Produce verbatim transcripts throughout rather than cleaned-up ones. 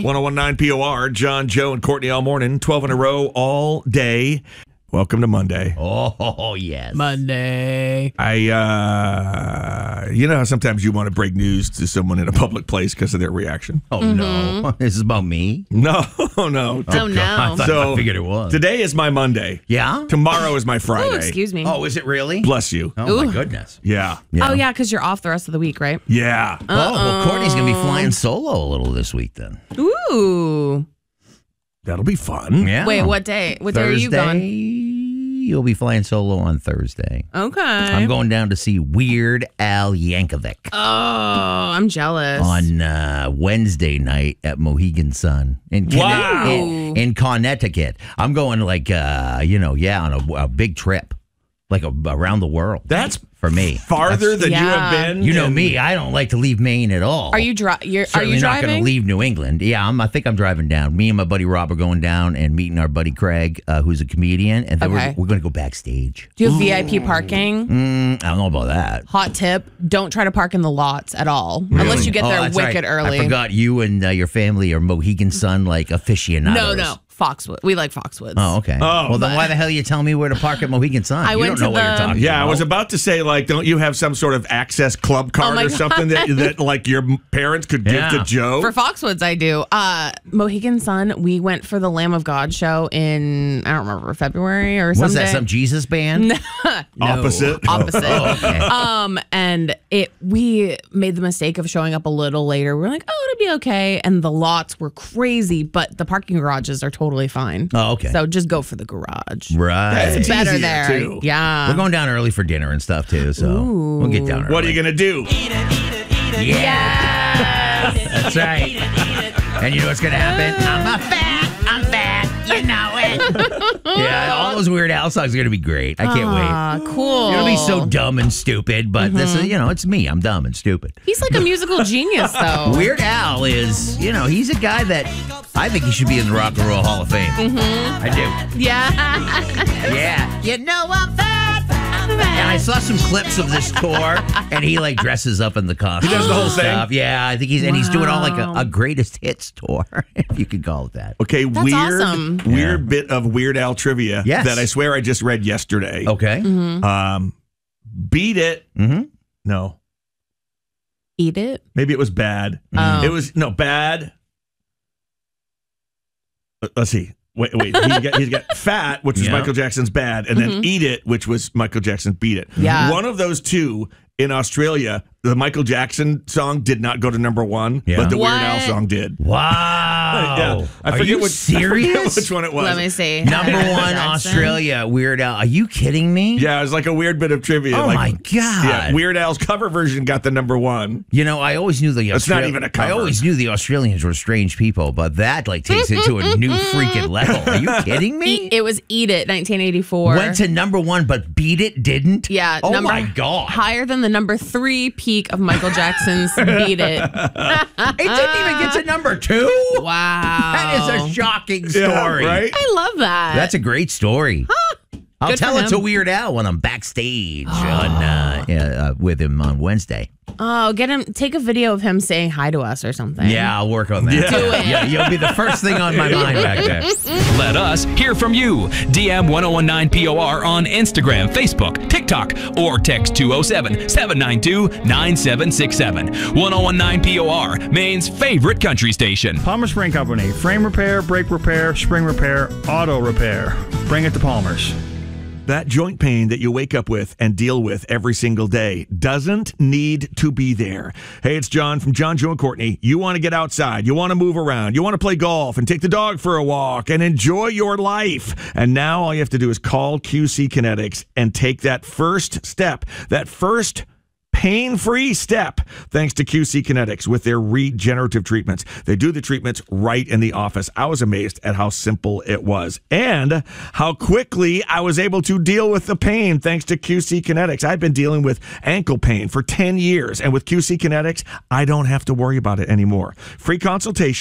one oh one point nine P O R, John, Joe, and Courtney all morning, twelve in a row, all day. Welcome to Monday. Oh, yes. Monday. I, uh, you know how sometimes you want to break news to someone in a public place because of their reaction? Oh, Mm-hmm. no. This is about me? No, no. Oh, no. I, thought, So, I figured it was. Today is my Monday. Yeah? Tomorrow is my Friday. Oh, excuse me. Oh, is it really? Bless you. Oh, Ooh. my goodness. Yeah. Yeah. Oh, yeah, because you're off the rest of the week, right? Yeah. Oh, well, Courtney's going to be flying solo a little this week then. Ooh. That'll be fun. Yeah. Wait, what day? What day are you Thursday, going? You'll be flying solo on Thursday. Okay. I'm going down to see Weird Al Yankovic Oh, I'm jealous. on uh, Wednesday night at Mohegan Sun in, Conne- Wow. in, in Connecticut. I'm going like, uh, you know, yeah, on a, a big trip, like a, around the world. That's for me. farther than you Yeah. have been. You know in- me, I don't like to leave Maine at all. Are you dri- you're, Are Certainly you not going driving? to leave New England. Yeah, I'm, I think I'm driving down. Me and my buddy Rob are going down and meeting our buddy Craig, uh, who's a comedian, and then Okay. we're, we're going to go backstage. Do you have V I P parking? Mm, I don't know about that. Hot tip: don't try to park in the lots at all, unless you get Oh, there that's wicked right. early. I forgot you and uh, your family are Mohegan Sun like aficionados. No, no, Foxwood. We like Foxwoods. Oh, okay. Oh, well, then why the hell are you telling me where to park at Mohegan Sun? I you went don't know to what you're the- talking Yeah, about. I was about to say, like, don't you have some sort of access club card Oh my or something that, that, like, your parents could give Yeah. to Joe? For Foxwoods, I do. Uh, Mohegan Sun, we went for the Lamb of God show in, I don't remember, February or Was something. that some Jesus band? Opposite. Opposite. Oh, okay. Um, and it we made the mistake of showing up a little later. We're like, oh, it'll be okay. And the lots were crazy, but the parking garages are totally fine. Oh, okay. So just go for the garage. Right. It's better easier, there. too. Yeah. We're going down early for dinner and stuff, too, so Ooh. we'll get down early. What are you going to do? Yeah. That's right. And you know what's going to happen? I'm a fat. I'm fat. You know it. Yeah, all those Weird Al songs are going to be great. I can't wait. Ah, cool. It'll be so dumb and stupid, but this is, you know, it's me. I'm dumb and stupid. He's like a musical genius, though. Weird Al is, you know, he's a guy that I think he should be in the Rock and Roll Hall of Fame. Mm-hmm. I do. Yeah. Yeah. You know I'm fat. I'm fat. And I saw some clips of this tour, and he like dresses up in the costume. He does the whole and thing? stuff. Yeah, I think he's and he's doing all like a, Wow. a greatest hits tour, if you could call it that. Okay, That's weird, awesome. weird Yeah. bit of Weird Al trivia Yes. that I swear I just read yesterday. Okay. Mm-hmm. Um, Beat It. Mm-hmm. No, Eat it. maybe it was bad. Oh. It was no bad. Uh, Let's see. Wait, wait. He got, he's got Fat, which was Yeah. Michael Jackson's Bad, and then Eat It, which was Michael Jackson's Beat It. Yeah. One of those two in Australia, the Michael Jackson song did not go to number one, Yeah. but the What? Weird Al song did. Wow. Yeah. I Are forget you which, I forget serious? which one it was. Let me see. Number Michael one, Jackson. Australia, Weird Al. Are you kidding me? Yeah, it was like a weird bit of trivia. Oh like, my God. Yeah, Weird Al's cover version got the number one. You know, I always knew the It's not Austral- even a cover. I always knew the Australians were strange people, but that like takes it to a new freaking level. Are you kidding me? Eat, it was Eat It, nineteen eighty-four. Went to number one, but Beat It didn't. Yeah. Oh number, my God. Higher than the number three peak of Michael Jackson's Beat It. It didn't even get to number two. Wow. That is a shocking story. Yeah, right? I love that. That's a great story. I'll Good for tell it to him. Weird Al when I'm backstage on uh, yeah, uh, with him on Wednesday. Oh, get him. Take a video of him saying hi to us or something. Yeah, I'll work on that. Yeah. Do it. Yeah, you'll be the first thing on my mind back there. Let us hear from you. D M one oh one nine P O R on Instagram, Facebook, TikTok, or text two oh seven, seven nine two, nine seven six seven. one oh one nine P O R, Maine's favorite country station. Palmer Spring Company. Frame repair, brake repair, spring repair, auto repair. Bring it to Palmer's. That joint pain that you wake up with and deal with every single day doesn't need to be there. Hey, it's John from John, Joe, and Courtney. You want to get outside. You want to move around. You want to play golf and take the dog for a walk and enjoy your life. And now all you have to do is call Q C Kinetics and take that first step, that first pain-free step, thanks to Q C Kinetics with their regenerative treatments. They do the treatments right in the office. I was amazed at how simple it was and how quickly I was able to deal with the pain thanks to Q C Kinetics. I've been dealing with ankle pain for ten years, and with Q C Kinetics, I don't have to worry about it anymore. Free consultation,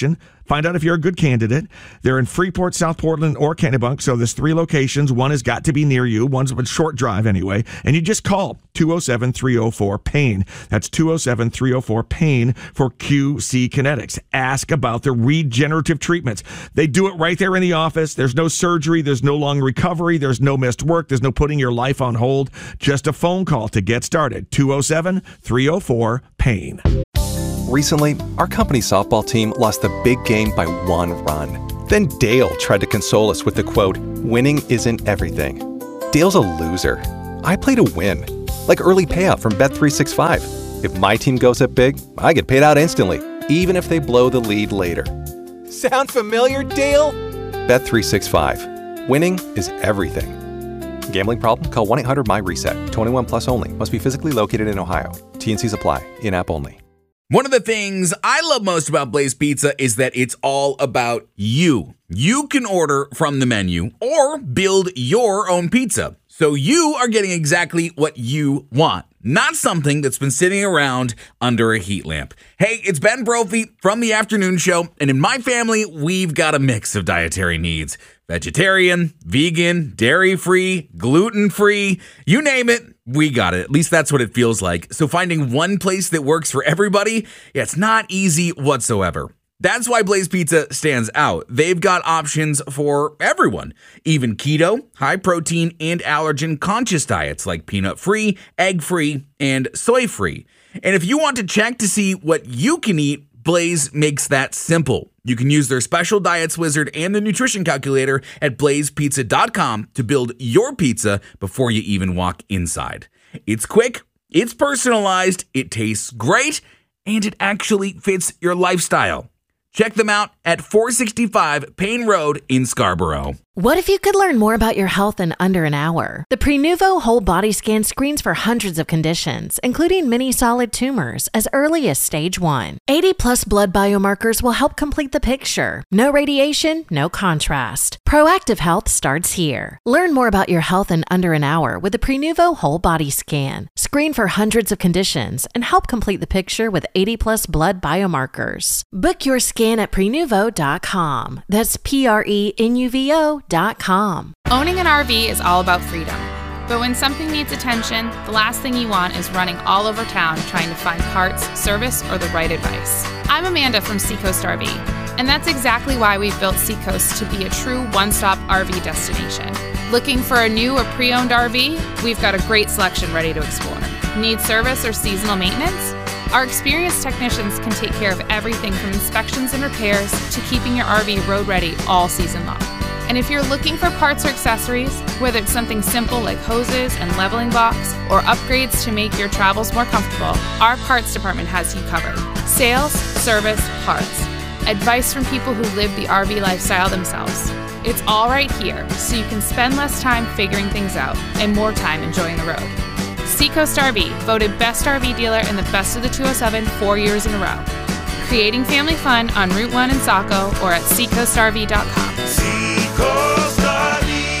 Find out if you're a good candidate. They're in Freeport, South Portland, or Kennebunk. So there's three locations. One has got to be near you. One's a short drive anyway. And you just call two oh seven, three oh four, PAIN. That's two oh seven, three oh four, PAIN for Q C Kinetics. Ask about the regenerative treatments. They do it right there in the office. There's no surgery. There's no long recovery. There's no missed work. There's no putting your life on hold. Just a phone call to get started. two oh seven, three oh four, PAIN. Recently, our company softball team lost the big game by one run. Then Dale tried to console us with the quote, "Winning isn't everything." Dale's a loser. I play to win. Like early payout from Bet three sixty-five. If my team goes up big, I get paid out instantly, even if they blow the lead later. Sound familiar, Dale? Bet three sixty-five. Winning is everything. Gambling problem? Call one eight hundred my reset. twenty-one plus only. Must be physically located in Ohio. T N Cs apply. In-app only. One of the things I love most about Blaze Pizza is that it's all about you. You can order from the menu or build your own pizza. So you are getting exactly what you want, not something that's been sitting around under a heat lamp. Hey, it's Ben Brophy from The Afternoon Show, and in my family, we've got a mix of dietary needs. Vegetarian, vegan, dairy-free, gluten-free, you name it, we got it. At least that's what it feels like. So finding one place that works for everybody, yeah, it's not easy whatsoever. That's why Blaze Pizza stands out. They've got options for everyone, even keto, high protein, and allergen conscious diets like peanut-free, egg-free, and soy-free. And if you want to check to see what you can eat, Blaze makes that simple. You can use their special diets wizard and the nutrition calculator at blaze pizza dot com to build your pizza before you even walk inside. It's quick, it's personalized, it tastes great, and it actually fits your lifestyle. Check them out at four sixty-five Payne Road in Scarborough. What if you could learn more about your health in under an hour? The Prenuvo Whole Body Scan screens for hundreds of conditions, including many solid tumors, as early as stage one. eighty plus blood biomarkers will help complete the picture. No radiation, no contrast. Proactive health starts here. Learn more about your health in under an hour with the Prenuvo Whole Body Scan. Screen for hundreds of conditions and help complete the picture with eighty plus blood biomarkers. Book your scan at prenuvo dot com. That's P R E N U V O dot com. Owning an R V is all about freedom. But when something needs attention, the last thing you want is running all over town trying to find parts, service, or the right advice. I'm Amanda from Seacoast R V, and that's exactly why we've built Seacoast to be a true one-stop R V destination. Looking for a new or pre-owned R V? We've got a great selection ready to explore. Need service or seasonal maintenance? Our experienced technicians can take care of everything from inspections and repairs to keeping your R V road ready all season long. And if you're looking for parts or accessories, whether it's something simple like hoses and leveling blocks or upgrades to make your travels more comfortable, our parts department has you covered. Sales, service, parts. Advice from people who live the R V lifestyle themselves. It's all right here, so you can spend less time figuring things out and more time enjoying the road. Seacoast R V, voted best R V dealer in the Best of the two oh seven four years in a row. Creating family fun on Route one in Saco or at seacoast R V dot com. Seacoast R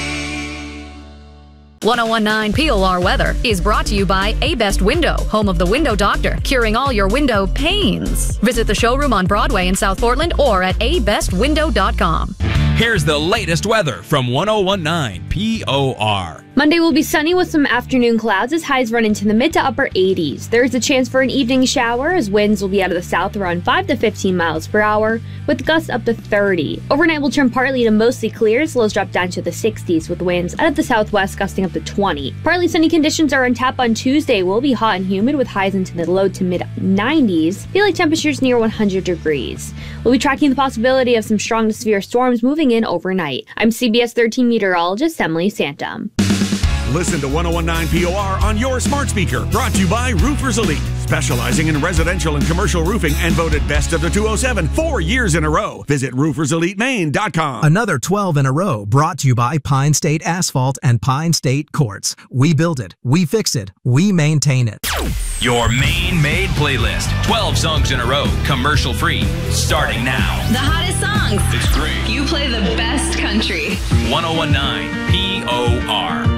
V. one oh one point nine P O R weather is brought to you by A Best Window, home of the Window Doctor, curing all your window pains. Visit the showroom on Broadway in South Portland or at a best window dot com. Here's the latest weather from one oh one point nine P O R. Monday will be sunny with some afternoon clouds as highs run into the mid to upper eighties. There is a chance for an evening shower as winds will be out of the south around five to fifteen miles per hour with gusts up to thirty. Overnight will turn partly to mostly clear as lows drop down to the sixties with winds out of the southwest gusting up to twenty. Partly sunny conditions are on tap on Tuesday. Will be hot and humid with highs into the low to mid nineties. Daily temperatures near one hundred degrees. We'll be tracking the possibility of some strong to severe storms moving in overnight. I'm C B S thirteen meteorologist Emily Santum. Listen to one oh one point nine P O R on your smart speaker. Brought to you by Roofers Elite, specializing in residential and commercial roofing and voted best of the two oh seven four years in a row. Visit roofers elite maine dot com. Another twelve in a row brought to you by Pine State Asphalt and Pine State Quartz. We build it, we fix it, we maintain it. Your Maine-made playlist. twelve songs in a row, commercial-free, starting now. The hottest songs. It's great. You play the best country. one oh one point nine P O R.